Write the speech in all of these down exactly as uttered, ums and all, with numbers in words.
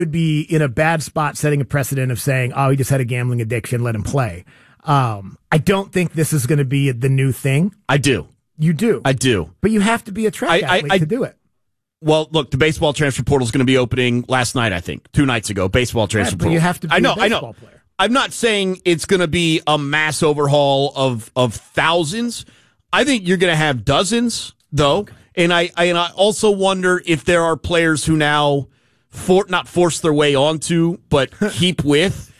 would be in a bad spot setting a precedent of saying, oh, he just had a gambling addiction, let him play. Um, I don't think this is going to be the new thing. I do. You do. I do. But you have to be a track I, athlete I, I, to do it. Well, look, the baseball transfer portal is going to be opening last night, I think, two nights ago. Baseball transfer right, but portal. you have to be I know, a baseball I know. player. I'm not saying it's going to be a mass overhaul of, of thousands. I think you're going to have dozens, though. Okay. And I, I and I also wonder if there are players who now for not force their way onto, but keep with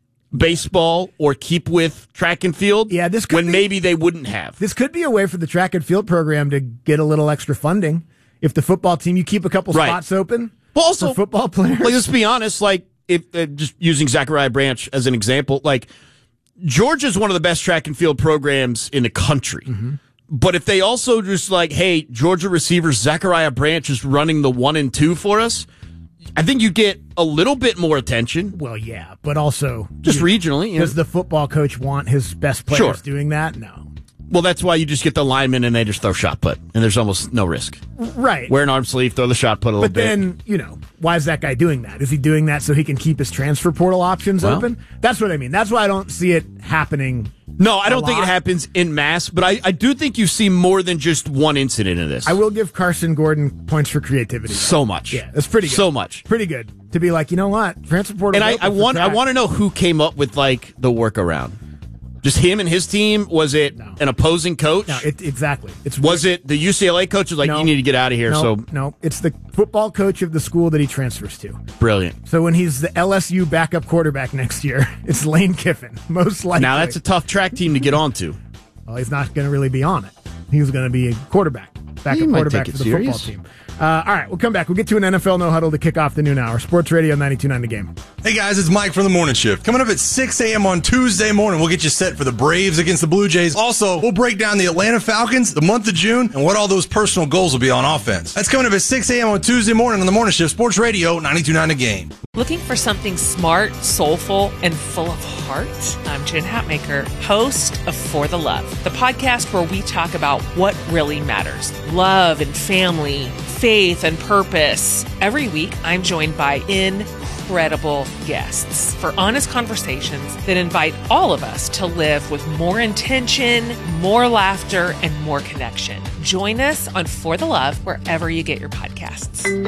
baseball or keep with track and field. Yeah, this could when be, maybe they wouldn't have. This could be a way for the track and field program to get a little extra funding. If the football team, you keep a couple right. spots open well, also, for football players. Like, let's be honest, like, if uh, just using Zachariah Branch as an example, like, Georgia's one of the best track and field programs in the country. Mm-hmm. But if they also just like, hey, Georgia receivers Zachariah Branch is running the one and two for us, I think you get a little bit more attention. Well, yeah, but also just you, regionally. Does yeah. the football coach want his best players sure. doing that? No. Well, that's why you just get the linemen and they just throw shot put, and there's almost no risk. Right. Wear an arm sleeve, throw the shot put a little but bit. But then, you know, why is that guy doing that? Is he doing that so he can keep his transfer portal options well, open? That's what I mean. That's why I don't see it happening. No, I don't think it happens en masse, but I, I do think you see more than just one incident in this. I will give Carson Gordon points for creativity. So much. Yeah, that's pretty good. So much. Pretty good. To be like, you know what? Transfer portal. And I, I want I want to know who came up with, like, the workaround. Just him and his team? Was it no. an opposing coach? No, it, exactly. It's was it the U C L A coach was like, no, you need to get out of here? No, so no, it's the football coach of the school that he transfers to. Brilliant. So when he's the L S U backup quarterback next year, it's Lane Kiffin, most likely. Now that's a tough track team to get onto. Well, he's not going to really be on it. He's going to be a quarterback, backup quarterback for the serious. football team. Uh, all right, we'll come back. We'll get to an N F L No Huddle to kick off the noon hour. Sports Radio ninety-two point nine The Game. Hey, guys, it's Mike from The Morning Shift. Coming up at six a.m. on Tuesday morning, we'll get you set for the Braves against the Blue Jays. Also, we'll break down the Atlanta Falcons, the month of June, and what all those personal goals will be on offense. That's coming up at six a.m. on Tuesday morning on The Morning Shift, Sports Radio ninety-two point nine The Game. Looking for something smart, soulful, and full of heart? I'm Jen Hatmaker, host of For the Love, the podcast where we talk about what really matters. Love and family, faith and purpose. Every week, I'm joined by incredible guests for honest conversations that invite all of us to live with more intention, more laughter, and more connection. Join us on For the Love wherever you get your podcasts.